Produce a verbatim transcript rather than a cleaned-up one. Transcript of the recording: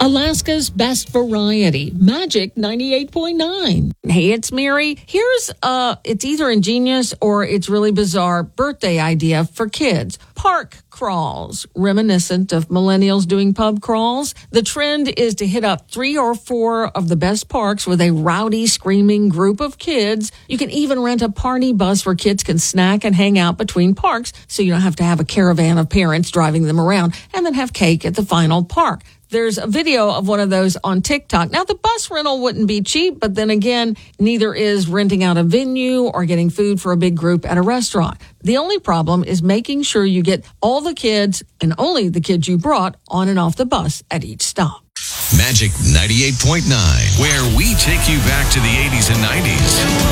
Alaska's best variety, Magic ninety-eight point nine. Hey, it's Mary. Here's uh it's either ingenious or it's really bizarre birthday idea for kids. Park crawls, reminiscent of millennials doing pub crawls. The trend is to hit up three or four of the best parks with a rowdy, screaming group of kids. You can even rent a party bus where kids can snack and hang out between parks, so you don't have to have a caravan of parents driving them around and then have cake at the final park. There's a video of one of those on TikTok. Now, the bus rental wouldn't be cheap, but then again, neither is renting out a venue or getting food for a big group at a restaurant. The only problem is making sure you get all the kids, and only the kids you brought, on and off the bus at each stop. Magic ninety-eight point nine, where we take you back to the eighties and nineties.